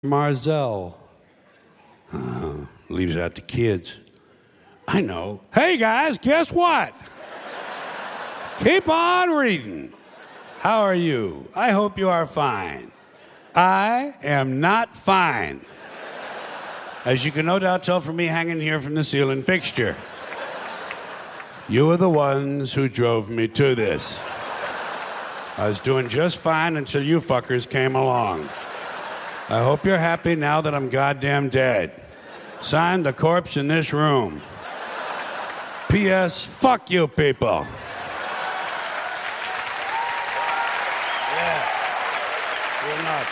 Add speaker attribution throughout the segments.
Speaker 1: Marzell. Leaves out the kids. I know. Hey, guys, guess what? Keep on reading. How are you? I hope you are fine. I am not fine. As you can no doubt tell from me hanging here from the ceiling fixture. You are the ones who drove me to this. I was doing just fine until you fuckers came along. I hope you're happy now that I'm goddamn dead. Signed, the corpse in this room. P.S. Fuck you people. Yeah. You're not.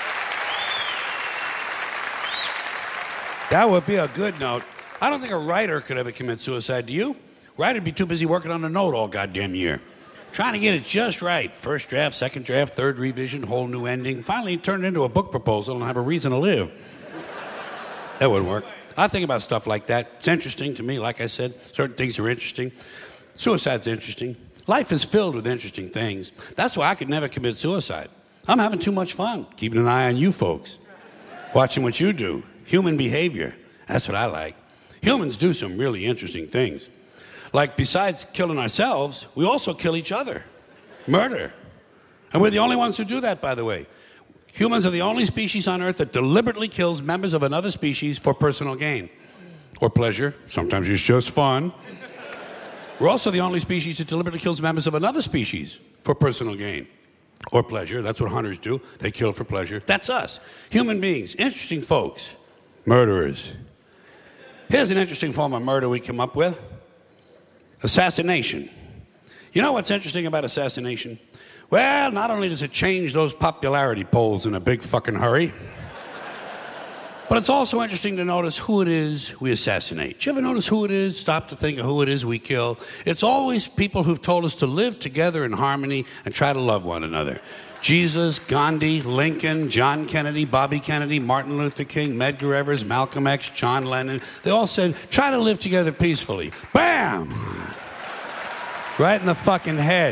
Speaker 1: That would be a good note. I don't think a writer could ever commit suicide, do you? Writer'd be too busy working on a note all goddamn year. Trying to get it just right. First draft, second draft, third revision, whole new ending. Finally, it turned into a book proposal and have a reason to live. That wouldn't work. I think about stuff like that. It's interesting to me, like I said. Certain things are interesting. Suicide's interesting. Life is filled with interesting things. That's why I could never commit suicide. I'm having too much fun, keeping an eye on you folks. Watching what you do. Human behavior. That's what I like. Humans do some really interesting things. Like, besides killing ourselves, we also kill each other. Murder. And we're the only ones who do that, by the way. Humans are the only species on Earth that deliberately kills members of another species for personal gain. Or pleasure. Sometimes it's just fun. We're also the only species that deliberately kills members of another species for personal gain. Or pleasure. That's what hunters do. They kill for pleasure. That's us. Human beings. Interesting folks. Murderers. Here's an interesting form of murder we come up with. Assassination. You know what's interesting about assassination? Well, not only does it change those popularity polls in a big fucking hurry, but it's also interesting to notice who it is we assassinate. Do you ever notice who it is? Stop to think of who it is we kill. It's always people who've told us to live together in harmony and try to love one another. Jesus, Gandhi, Lincoln, John Kennedy, Bobby Kennedy, Martin Luther King, Medgar Evers, Malcolm X, John Lennon. They all said, try to live together peacefully. Bam! Right in the fucking head.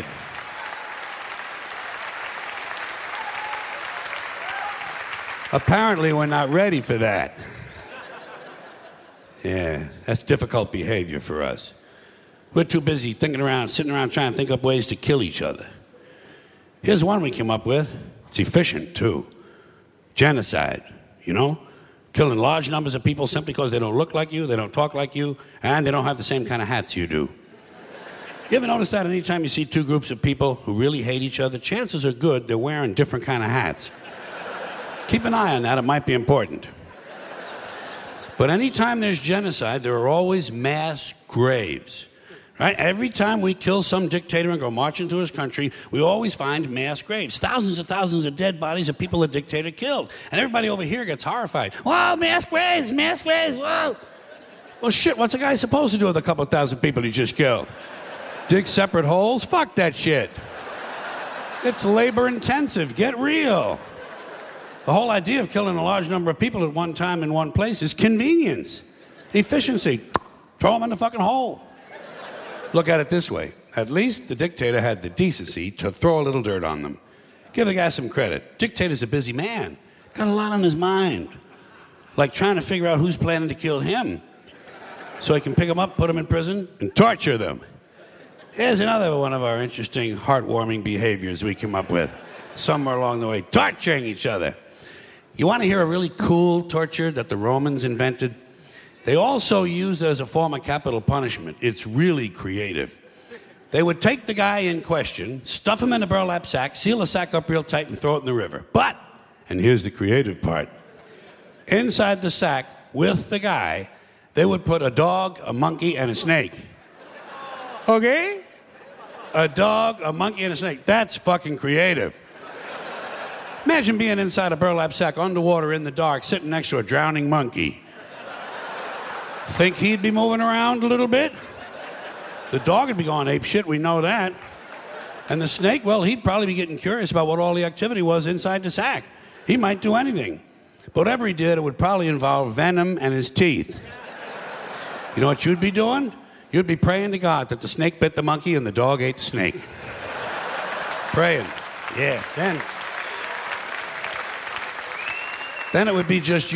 Speaker 1: Apparently, we're not ready for that. Yeah, that's difficult behavior for us. We're too busy sitting around trying to think up ways to kill each other. Here's one we came up with. It's efficient, too. Genocide, you know? Killing large numbers of people simply because they don't look like you, they don't talk like you, and they don't have the same kind of hats you do. You ever notice that anytime you see two groups of people who really hate each other, chances are good they're wearing different kind of hats. Keep an eye on that. It might be important. But anytime there's genocide, there are always mass graves. Right? Every time we kill some dictator and go march into his country, we always find mass graves. Thousands of dead bodies of people the dictator killed. And everybody over here gets horrified. Whoa, mass graves, whoa. Well, shit, what's a guy supposed to do with a couple thousand people he just killed? Dig separate holes? Fuck that shit. It's labor intensive. Get real. The whole idea of killing a large number of people at one time in one place is convenience. Efficiency. Throw them in the fucking hole. Look at it this way. At least the dictator had the decency to throw a little dirt on them. Give the guy some credit. Dictator's a busy man. Got a lot on his mind. Like trying to figure out who's planning to kill him. So he can pick them up, put them in prison, and torture them. Here's another one of our interesting, heartwarming behaviors we come up with. Somewhere along the way. Torturing each other. You want to hear a really cool torture that the Romans invented? They also used it as a form of capital punishment. It's really creative. They would take the guy in question, stuff him in a burlap sack, seal the sack up real tight, and throw it in the river. But, and here's the creative part, inside the sack with the guy, they would put a dog, a monkey, and a snake. Okay? A dog, a monkey, and a snake. That's fucking creative. Imagine being inside a burlap sack underwater in the dark, sitting next to a drowning monkey. Think he'd be moving around a little bit? The dog would be going ape shit, we know that. And the snake, well, he'd probably be getting curious about what all the activity was inside the sack. He might do anything. But whatever he did, it would probably involve venom and his teeth. You know what you'd be doing? You'd be praying to God that the snake bit the monkey and the dog ate the snake. Praying. Yeah, then Then it would be just